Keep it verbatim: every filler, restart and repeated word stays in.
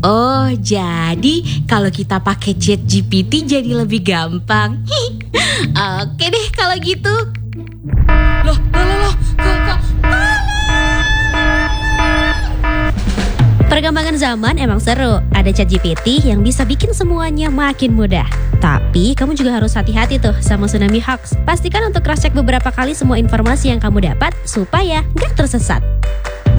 Oh, jadi kalau kita pakai ChatGPT jadi lebih gampang. Oke deh kalau gitu. Loh, loh, loh, loh, kak, kak. Perkembangan zaman emang seru. Ada ChatGPT yang bisa bikin semuanya makin mudah. Tapi kamu juga harus hati-hati tuh sama tsunami hoax. Pastikan untuk cross-check beberapa kali semua informasi yang kamu dapat supaya nggak tersesat.